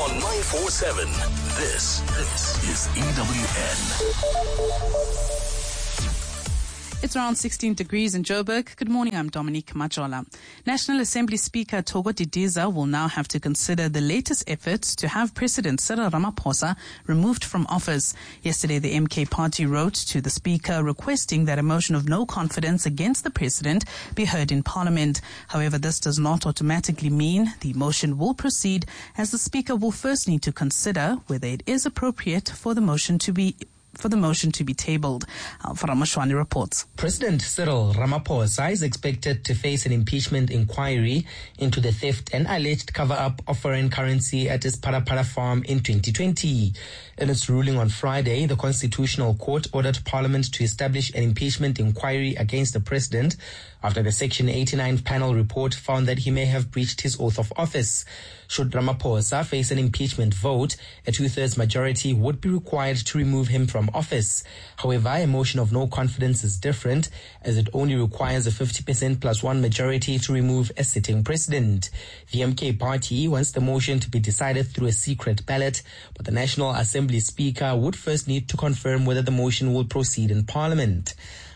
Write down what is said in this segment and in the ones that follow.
on 947. This is EWN. It's around 16 degrees in Joburg. Good morning, I'm Dominique Majola. National Assembly Speaker Thoko Didiza will now have to consider the latest efforts to have President Cyril Ramaphosa removed from office. Yesterday, the MK party wrote to the Speaker requesting that a motion of no confidence against the President be heard in Parliament. However, this does not automatically mean the motion will proceed, as the Speaker will first need to consider whether it is appropriate for the motion to be tabled. Alfred Mashwani reports. President Cyril Ramaphosa is expected to face an impeachment inquiry into the theft and alleged cover-up of foreign currency at his Parapara farm in 2020. In its ruling on Friday, the Constitutional Court ordered Parliament to establish an impeachment inquiry against the president after the Section 89 panel report found that he may have breached his oath of office. Should Ramaphosa face an impeachment vote, a two-thirds majority would be required to remove him from office. However, a motion of no confidence is different, as it only requires a 50% plus one majority to remove a sitting president. The MK party wants the motion to be decided through a secret ballot, but the National Assembly Speaker would first need to confirm whether the motion will proceed in Parliament.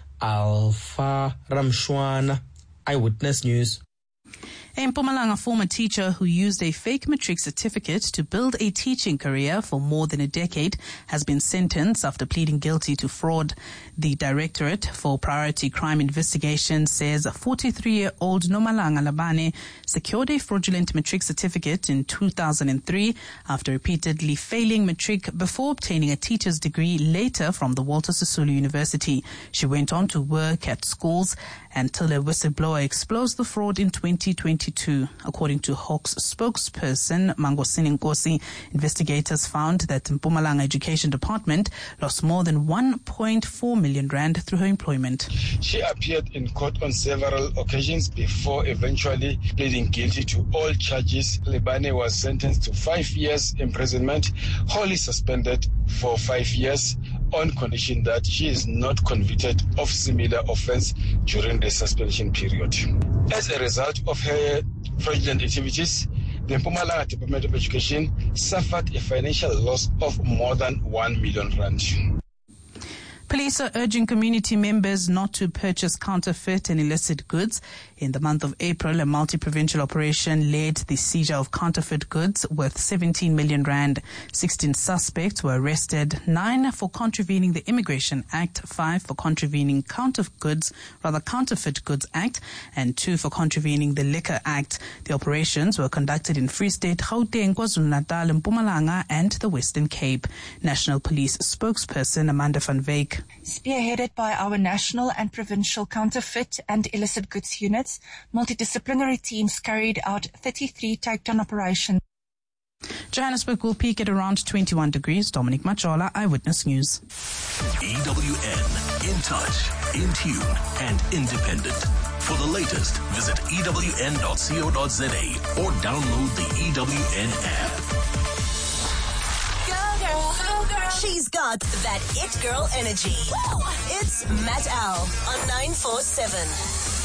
Alpha Ramshwan, Eyewitness News. In Mpumalanga, a former teacher who used a fake matric certificate to build a teaching career for more than a decade has been sentenced after pleading guilty to fraud. The Directorate for Priority Crime Investigation says 43-year-old Nomalanga Labane secured a fraudulent matric certificate in 2003 after repeatedly failing matric before obtaining a teacher's degree later from the Walter Sisulu University. She went on to work at schools until a whistleblower exposed the fraud in 2022. According to Hawks spokesperson Mangosini Nkosi, investigators found that Mpumalanga Education Department lost more than 1.4 million rand through her employment. She appeared in court on several occasions before eventually pleading guilty to all charges. Lebane was sentenced to 5 years imprisonment, wholly suspended for 5 years, on condition that she is not convicted of similar offense during the suspension period. As a result of her fraudulent activities, the Mpumalanga Department of Education suffered a financial loss of more than 1 million rand. Police are urging community members not to purchase counterfeit and illicit goods. In the month of April, a multi-provincial operation led the seizure of counterfeit goods worth 17 million rand. 16 suspects were arrested, 9 for contravening the Immigration Act, 5 for contravening Counterfeit Goods Act, and 2 for contravening the Liquor Act. The operations were conducted in Free State, Gauteng, KwaZulu-Natal, Mpumalanga, and the Western Cape. National Police spokesperson Amanda van Wyk. Spearheaded by our national and provincial counterfeit and illicit goods units, multidisciplinary teams carried out 33 takedown operations. Johannesburg will peak at around 21 degrees. Dominic Majola, Eyewitness News. EWN, in touch, in tune, and independent. For the latest, visit ewn.co.za or download the EWN app. She's got that it girl energy. It's Matt Al on 947.